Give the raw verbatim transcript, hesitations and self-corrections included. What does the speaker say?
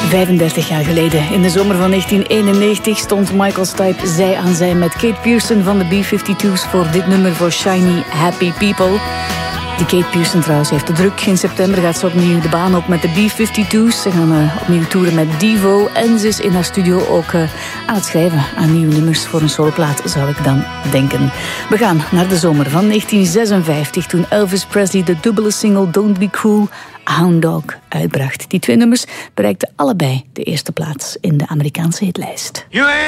vijfendertig jaar geleden, in de zomer van negentien eenennegentig, stond Michael Stipe zij aan zij met Kate Pierson van de B vijfentwintig's voor dit nummer voor Shiny Happy People. Die Kate Pierson trouwens heeft de druk. In september gaat ze opnieuw de baan op met de B vijfentwintig's. Ze gaan uh, opnieuw toeren met Devo. En ze is in haar studio ook uh, aan het schrijven aan nieuwe nummers voor een soloplaat, zou ik dan denken. We gaan naar de zomer van negentien zesenvijftig, toen Elvis Presley de dubbele single Don't Be Cruel, Hound Dog, uitbracht. Die twee nummers bereikten allebei de eerste plaats in de Amerikaanse hitlijst.